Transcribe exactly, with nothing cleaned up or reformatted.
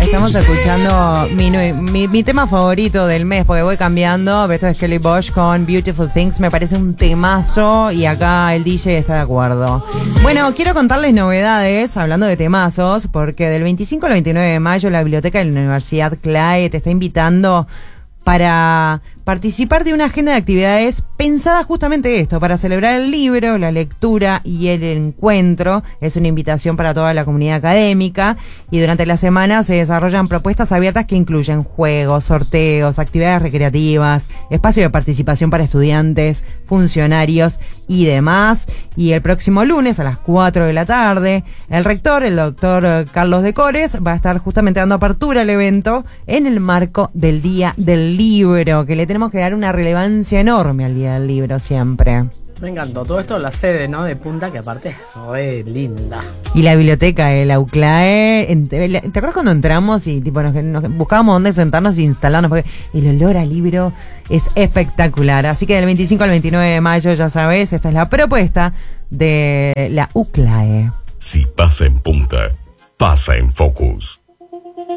Estamos escuchando mi, mi, mi tema favorito del mes, porque voy cambiando. Esto es Kelly Bosch con Beautiful Things. Me parece un temazo y acá el D J está de acuerdo. Bueno, quiero contarles novedades, hablando de temazos, porque del veinticinco al veintinueve de mayo la biblioteca de la Universidad Clae te está invitando para participar de una agenda de actividades pensada justamente esto, para celebrar el libro, la lectura y el encuentro. Es una invitación para toda la comunidad académica y durante la semana se desarrollan propuestas abiertas que incluyen juegos, sorteos, actividades recreativas, espacio de participación para estudiantes, funcionarios y demás. Y el próximo lunes a las cuatro de la tarde, el rector, el doctor Carlos de Cores, va a estar justamente dando apertura al evento en el marco del Día del Libro, que le tenemos que dar una relevancia enorme al Día del Libro siempre. Me encantó todo esto, la sede, ¿no? De Punta, que aparte es re linda. Y la biblioteca, eh, la UCLAE. ¿Te acuerdas cuando entramos y tipo nos, nos buscábamos dónde sentarnos e instalarnos? Porque el olor al libro es espectacular. Así que del veinticinco al veintinueve de mayo, ya sabes, esta es la propuesta de la UCLAE. Si pasa en Punta, pasa en Focus.